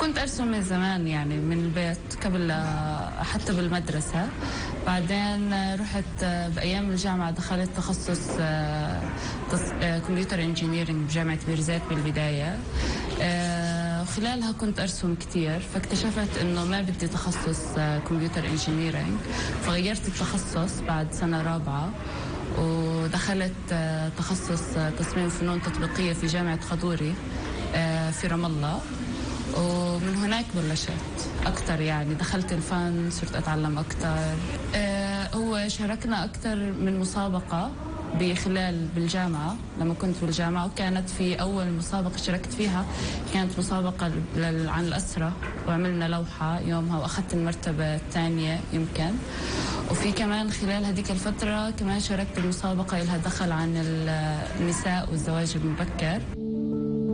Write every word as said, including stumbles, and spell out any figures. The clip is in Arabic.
كنت أرسم من زمان يعني من البيت قبل حتى بالمدرسة. بعدين رحت بأيام الجامعة دخلت تخصص كمبيوتر انجينيرينج بجامعة بيرزيت بالبداية. خلالها كنت أرسم كتير، فاكتشفت إنه ما بدي تخصص كمبيوتر انجينيرينج، فغيرت التخصص بعد سنة رابعة ودخلت تخصص تصميم فنون تطبيقية في جامعة خضوري في رام الله. ومن هناك بلشت أكتر، يعني دخلت الفن، صرت أتعلم أكتر. هو شاركنا أكتر من مسابقة بخلال بالجامعة لما كنت بالجامعة، وكانت في أول مسابقة شاركت فيها كانت مسابقة عن الأسرة، وعملنا لوحة يومها وأخذت المرتبة الثانية يمكن. وفي كمان خلال هذيك الفترة كمان شاركت بمسابقة لها دخل عن النساء والزواج المبكر.